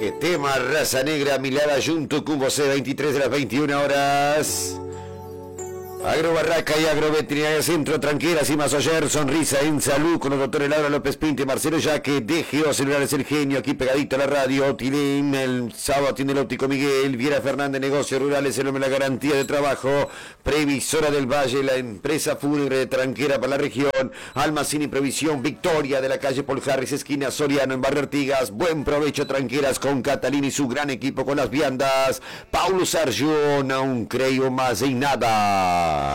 Que tema Raza Negra, Milada junto con você, 23 de las 21 horas. Agrobarraca y Agroveterinaria Centro, Tranqueras y Masoyer, sonrisa en salud con los doctores Laura López Pinte, Marcelo Yaque, DGO Celulares El Genio, aquí pegadito a la radio, Tilín, el sábado tiene el óptico Miguel, Viera Fernández, Negocios Rurales, el hombre de la garantía de trabajo, Previsora del Valle, la empresa fúnebre de Tranquera para la región, Almacén y Previsión, Victoria de la calle Paul Harris, esquina Soriano en Barrio Artigas, buen provecho Tranqueras con Catalina y su gran equipo con las viandas, Paulo Sergio, no un creo más en nada.